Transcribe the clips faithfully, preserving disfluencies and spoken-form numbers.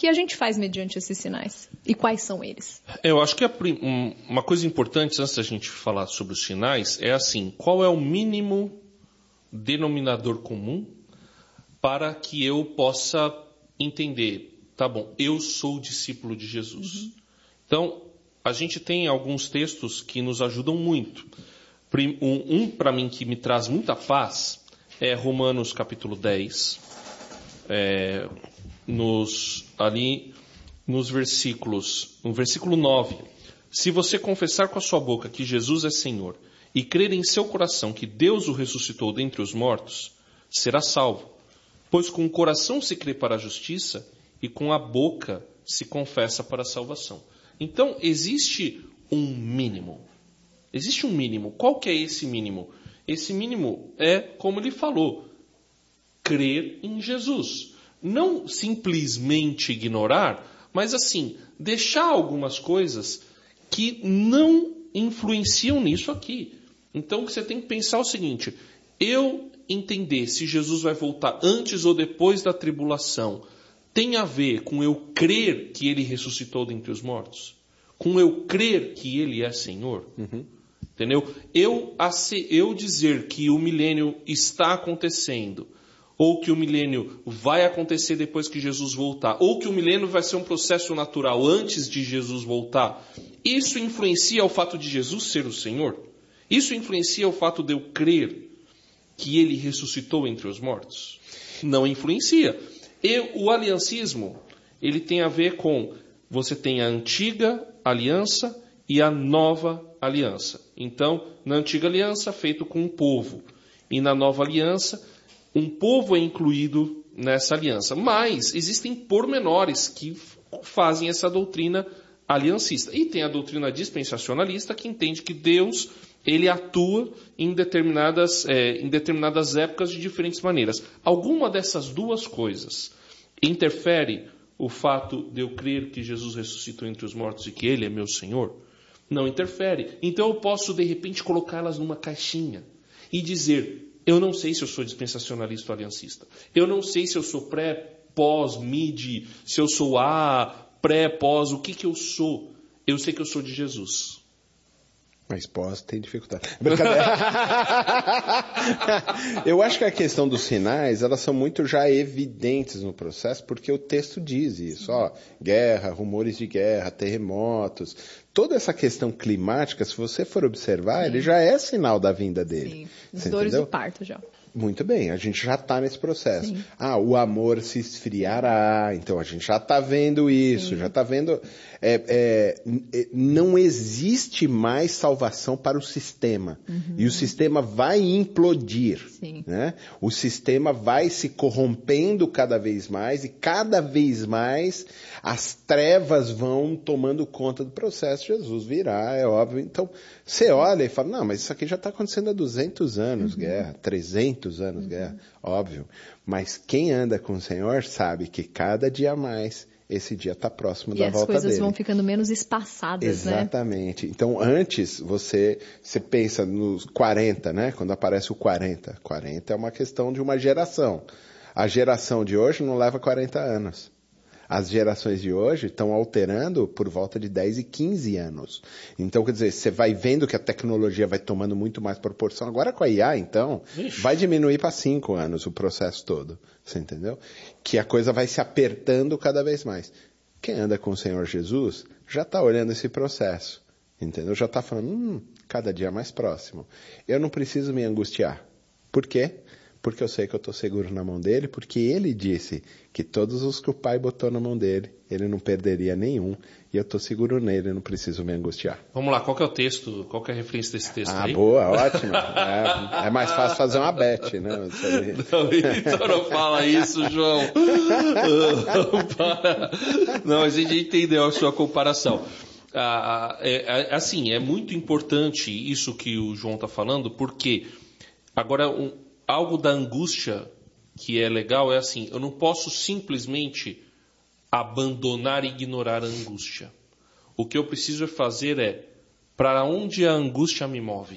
que a gente faz mediante esses sinais? E quais são eles? Eu acho que a, um, uma coisa importante, antes da gente falar sobre os sinais, é assim, qual é o mínimo denominador comum para que eu possa entender, tá bom, eu sou discípulo de Jesus. Uhum. Então, a gente tem alguns textos que nos ajudam muito. Um, um para mim, que me traz muita paz, é Romanos capítulo dez, é, nos, ali nos versículos, no versículo nove. Se você confessar com a sua boca que Jesus é Senhor e crer em seu coração que Deus o ressuscitou dentre os mortos, será salvo. Pois com o coração se crê para a justiça e com a boca se confessa para a salvação. Então, existe um mínimo. Existe um mínimo. Qual que é esse mínimo? Esse mínimo é, como ele falou, crer em Jesus. Não simplesmente ignorar, mas assim, deixar algumas coisas que não influenciam nisso aqui. Então, o que você tem que pensar é o seguinte: eu entender se Jesus vai voltar antes ou depois da tribulação tem a ver com eu crer que ele ressuscitou dentre os mortos? Com eu crer que ele é Senhor? Uhum. Entendeu? Eu, eu dizer que o milênio está acontecendo, ou que o milênio vai acontecer depois que Jesus voltar, ou que o milênio vai ser um processo natural antes de Jesus voltar, isso influencia o fato de Jesus ser o Senhor? Isso influencia o fato de eu crer que ele ressuscitou entre os mortos? Não influencia. E o aliancismo, ele tem a ver com, você tem a antiga aliança e a nova aliança. Então, na antiga aliança, feito com um povo. E na nova aliança, um povo é incluído nessa aliança. Mas existem pormenores que fazem essa doutrina aliancista. E tem a doutrina dispensacionalista, que entende que Deus, ele atua em determinadas, é, em determinadas épocas de diferentes maneiras. Alguma dessas duas coisas interfere o fato de eu crer que Jesus ressuscitou entre os mortos e que ele é meu Senhor? Não interfere. Então eu posso, de repente, colocá-las numa caixinha e dizer: eu não sei se eu sou dispensacionalista ou aliancista. Eu não sei se eu sou pré, pós, mid, se eu sou A, pré, pós, o que que eu sou? Eu sei que eu sou de Jesus. Mas pós tem dificuldade. Brincadeira. Eu acho que a questão dos sinais, elas são muito já evidentes no processo, porque o texto diz isso. Ó, guerra, rumores de guerra, terremotos. Toda essa questão climática, se você for observar, Sim. ele já é sinal da vinda dele. Sim, os dores do parto já. Muito bem, a gente já está nesse processo. Sim. Ah, o amor se esfriará, então a gente já está vendo isso, Sim. já está vendo... É, é, não existe mais salvação para o sistema. Uhum. E o sistema vai implodir. Sim. Né? O sistema vai se corrompendo cada vez mais e cada vez mais as trevas vão tomando conta do processo. Jesus virá, é óbvio. Então, você olha e fala, não, mas isso aqui já está acontecendo há duzentos anos, uhum. guerra, trezentos anos, uhum. guerra, óbvio. Mas quem anda com o Senhor sabe que cada dia mais esse dia está próximo e da volta dele. E as coisas vão ficando menos espaçadas, Exatamente. né? Então, antes, você, você pensa nos quarenta, né? Quando aparece o quarenta. quarenta é uma questão de uma geração. A geração de hoje não leva quarenta anos. As gerações de hoje estão alterando por volta de dez e quinze anos. Então, quer dizer, você vai vendo que a tecnologia vai tomando muito mais proporção. Agora com a I A, então, Ixi. vai diminuir para cinco anos o processo todo. Você entendeu? Que a coisa vai se apertando cada vez mais. Quem anda com o Senhor Jesus já está olhando esse processo. Entendeu? Já está falando, hum, cada dia mais próximo. Eu não preciso me angustiar. Por quê? Porque eu sei que eu estou seguro na mão dele, porque ele disse que todos os que o Pai botou na mão dele, ele não perderia nenhum, e eu estou seguro nele, eu não preciso me angustiar. Vamos lá, qual que é o texto, qual que é a referência desse texto ah, aí? Ah, boa, ótimo. É, é mais fácil fazer uma bet, né? Não, então não fala isso, João. Não, a gente entendeu a sua comparação. Ah, é, é, assim, é muito importante isso que o João está falando, porque agora... Um, algo da angústia que é legal é assim, eu não posso simplesmente abandonar e ignorar a angústia. O que eu preciso fazer é, para onde a angústia me move?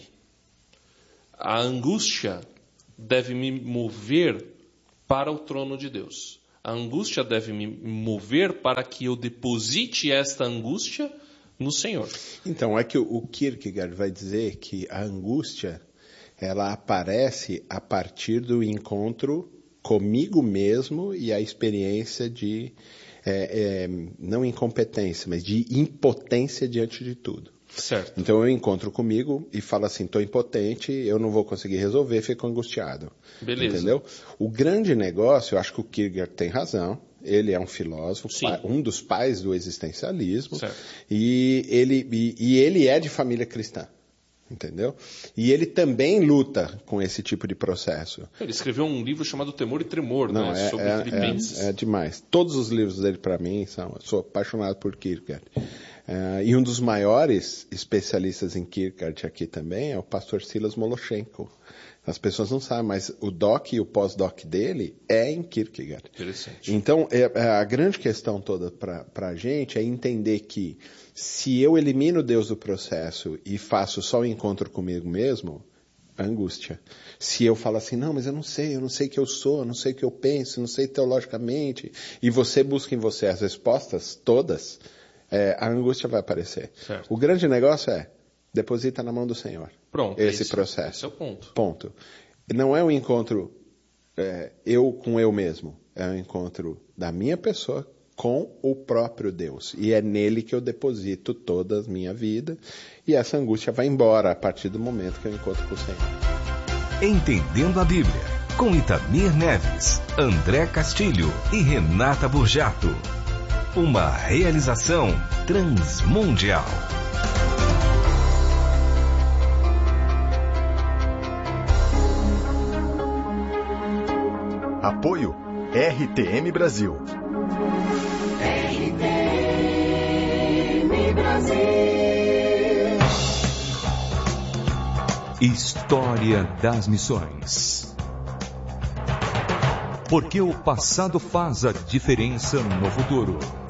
A angústia deve me mover para o trono de Deus. A angústia deve me mover para que eu deposite esta angústia no Senhor. Então, é que o Kierkegaard vai dizer que a angústia, ela aparece a partir do encontro comigo mesmo e a experiência de, é, é, não incompetência, mas de impotência diante de tudo. Certo. Então eu encontro comigo e falo assim, estou impotente, eu não vou conseguir resolver, fico angustiado. Beleza. Entendeu? O grande negócio, eu acho que o Kierkegaard tem razão, ele é um filósofo, pai, um dos pais do existencialismo, certo. e ele, e, e ele é de família cristã. Entendeu? E ele também luta com esse tipo de processo. Ele escreveu um livro chamado Temor e Tremor, Não, né? é, sobre é, Filipenses. É, é demais. Todos os livros dele, para mim, são... Eu sou apaixonado por Kierkegaard. Uh, e um dos maiores especialistas em Kierkegaard aqui também é o pastor Silas Moloshenko. As pessoas não sabem, mas o doc e o pós-doc dele é em Kierkegaard. Interessante. Então, é, a grande questão toda para a gente é entender que se eu elimino Deus do processo e faço só o encontro comigo mesmo, angústia. Se eu falo assim, não, mas eu não sei, eu não sei o que eu sou, eu não sei o que eu penso, eu não sei teologicamente, e você busca em você as respostas todas, é, a angústia vai aparecer. Certo. O grande negócio é, deposita na mão do Senhor. Pronto. Esse esse, processo. Esse é o ponto. Ponto. Não é um encontro é, eu com eu mesmo, é um encontro da minha pessoa com o próprio Deus. E é nele que eu deposito toda a minha vida. E essa angústia vai embora a partir do momento que eu encontro com o Senhor. Entendendo a Bíblia, com Itamir Neves, André Castilho e Renata Burjato. Uma realização transmundial. Apoio R T M Brasil. R T M Brasil. História das Missões. Porque o passado faz a diferença no futuro.